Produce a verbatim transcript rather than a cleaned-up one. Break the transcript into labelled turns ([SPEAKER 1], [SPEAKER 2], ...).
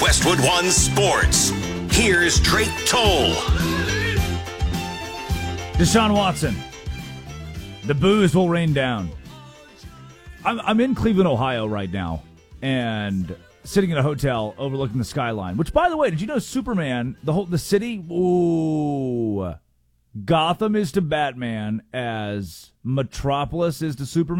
[SPEAKER 1] Westwood One Sports. Here's Drake Toll.
[SPEAKER 2] Deshaun Watson. The booze will rain down. I'm, I'm in Cleveland, Ohio right now, and sitting in a hotel overlooking the skyline. Which, by the way, did you know Superman, the whole the city? Ooh, Gotham is to Batman as Metropolis is to Superman.